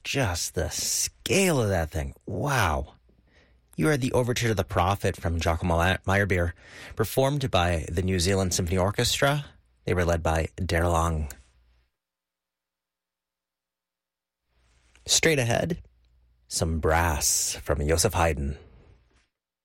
just the scale of that thing. Wow. You heard the Overture to the Prophet from Giacomo Meyerbeer, performed by the New Zealand Symphony Orchestra. They were led by Daryl Ong. Straight ahead, some brass from Joseph Haydn.